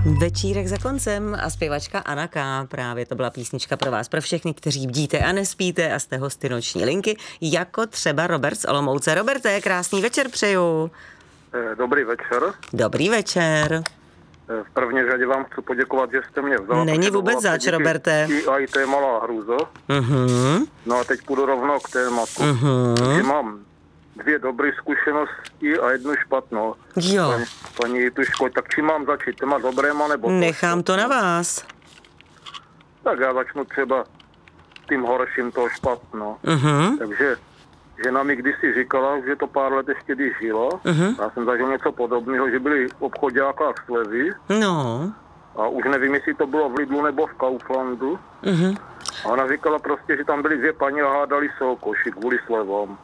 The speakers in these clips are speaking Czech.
Večírek za koncem a zpěvačka Anna K. Právě to byla písnička pro vás, pro všechny, kteří bdíte a nespíte a jste hosty noční linky, jako třeba Robert z Olomouce. Roberte, krásný večer přeju. Dobrý večer. Dobrý večer. V první řadě vám chci poděkovat, že jste mě vzala. Není vůbec zač, Roberte. I to je malá hrůza. No a teď půjdu rovnou k tématu. Takže mám 2 dobré zkušenosti a 1 špatnou. Jo. Paní Jituško, tak čím mám začít? Těma dobréma nebo... Nechám to na vás. Tak já začnu třeba tím horším, toho špatno. Takže žena mi kdysi říkala, že to pár let ještě když žila. Já jsem zažil něco podobného, že byli v obchoďákách slevy. No. A už nevím, jestli to bylo v Lidlu nebo v Kauflandu. A ona říkala prostě, že tam byly 2 paní a hádali se o koši kvůli slevám.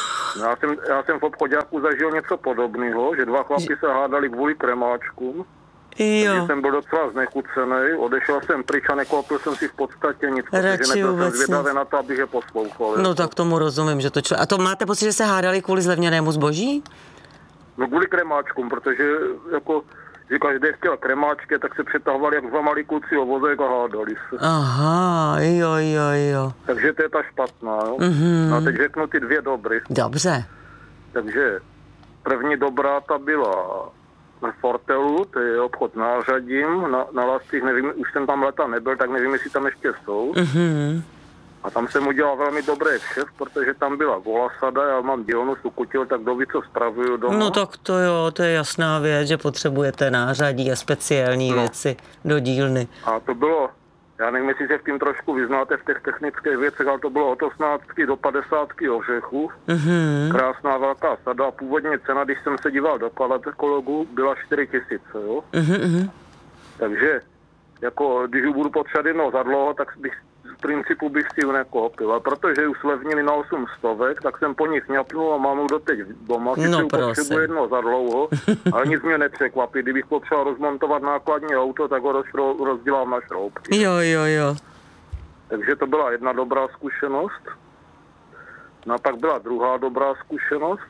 Já jsem v obchoďáku zažil něco podobného, že 2 chlapi se hádali kvůli kremáčkům. Takže jsem byl docela znechucený, odešel jsem pryč a nekoupil jsem si v podstatě nic, protože nebyl jsem zvědavý na to, abych je poslouchal. No tak tomu rozumím, že to A to máte pocit, že se hádali kvůli zlevněnému zboží? No kvůli kremáčkům, protože jako... že každý chtěl kremáčky, tak se přetahovali jak 2 malí kluci o vozek a hádali se. Aha, jo. Takže to je ta špatná, jo. A teď řeknu ty 2 dobrý. Dobře. Takže první dobrá ta byla na Fortelu, to je obchod nářadím, na Lascích, nevím, už jsem tam leta nebyl, tak nevím, jestli tam ještě jsou. A tam jsem udělal velmi dobrý kšeft, protože tam byla volasada, já mám dílnu Sukutil, tak kdo ví, co spravuju doma. No tak to jo, to je jasná věc, že potřebujete nářadí a speciální věci do dílny. A to bylo, já nevím, jestli se v tím trošku vyznáte v těch technických věcech, ale to bylo od 18 do 50 ořechů. Krásná velká sada a původně cena, když jsem se díval do katalogu, byla 4 000, jo. Takže, jako, když budu potřebovat jednou za dlouho, tak v principu bych si ji nekoupil. A protože už slevnili na 800, tak jsem po nich ňapnul a mám ji doteď doma. No potřebuji jednou za dlouho, ale nic mě nepřekvapí. Kdybych potřeboval rozmontovat nákladní auto, tak ho rozdělám na šroubky. Jo. Takže to byla jedna dobrá zkušenost. No a pak byla druhá dobrá zkušenost.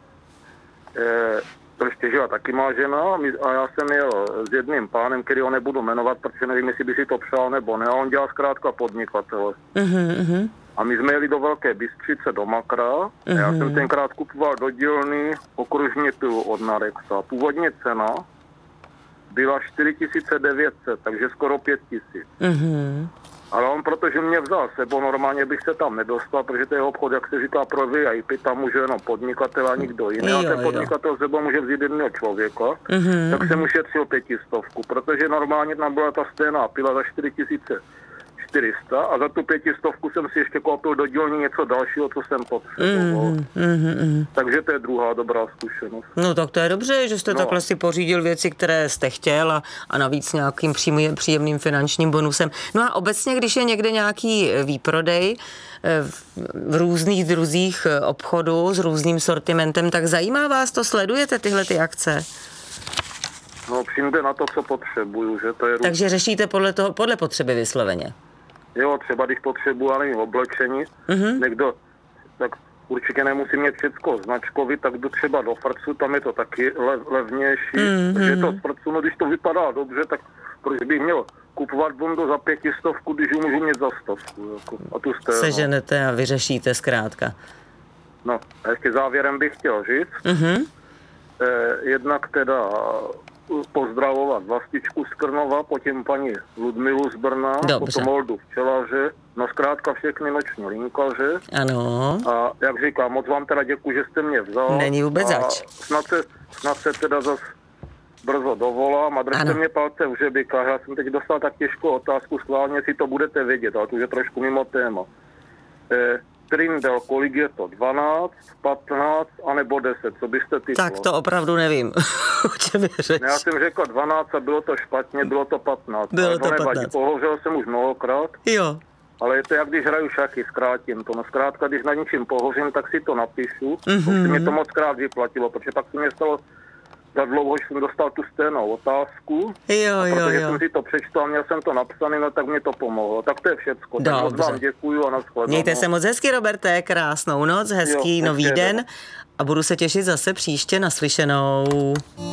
To ještě žila taky má žena a já jsem jel s jedným pánem, který ho nebudu jmenovat, protože nevím, jestli by si to přál nebo ne, a on dělal zkrátka podnikatele. A my jsme jeli do Velké Bystřice, do Makra, a já jsem tenkrát kupoval do dílny okružní pilu od Narexa. Původně cena byla 4 900, takže skoro 5 000. Ale on, protože mě vzal sebou, normálně bych se tam nedostal, protože to je obchod, jak se říká, pro VIP, tam může jenom podnikatel a nikdo jiný. A ten podnikatel sebou může vzít jednoho člověka, tak jsem ušetřil 500, protože normálně tam byla ta stejná pila za 4 400 a za tu 500 jsem si ještě koupil do dílny něco dalšího, co jsem potřeboval. Takže to je druhá dobrá zkušenost. No tak to je dobře, že jste takhle si pořídil věci, které jste chtěl a navíc nějakým příjemným finančním bonusem. No a obecně, když je někde nějaký výprodej v různých druzích obchodu s různým sortimentem, tak zajímá vás to, sledujete tyhle ty akce? No přijde na to, co potřebuju, že to je... Takže řešíte podle potřeby vysloveně? Jo, třeba když potřebuji, ale oblečení, někdo, tak určitě nemusí mít všecko značkový, tak jdu třeba do Frcu, tam je to taky levnější, protože to z Frcu, no když to vypadá dobře, tak proč bych měl kupovat bundu za 500, když ji můžu mít za 100, jako, a tu jste, seženete a vyřešíte zkrátka. No, a ještě závěrem bych chtěl říct, jednak teda pozdravovat Vlastičku z Krnova, potom paní Ludmilu z Brna, potom Oldu Včelaře, no zkrátka všechny noční linkaře. Ano. A jak říkám, moc vám teda děkuji, že jste mě vzal. Není vůbec zač. Snad se teda zas brzo dovolám a držte mě palce v žebikách. Já jsem teď dostal tak těžkou otázku, schválně si to budete vědět, ale to už je trošku mimo téma. Trindel, kolik je to? 12, 15, anebo 10? Co byste typl? Tak to opravdu nevím. O čem je řeč? Já jsem řekl 12 a bylo to špatně, bylo to 15. Bylo to 15. Pohořel jsem už mnohokrát. Jo. Ale je to jak když hraju šachy, zkrátím to. No zkrátka, když na ničím pohořím, tak si to napíšu. Už se mě to moc krát vyplatilo, protože pak se mě stalo za dlouho, že jsem dostal tu stejnou otázku. Protože jsem si to přečtal a měl jsem to napsané, no tak mě to pomohlo. Tak to je všecko. Tak moc vám děkuju a nashledanou. Mějte se moc hezky, Roberte, krásnou noc, hezký nový den a budu se těšit zase příště, naslyšenou.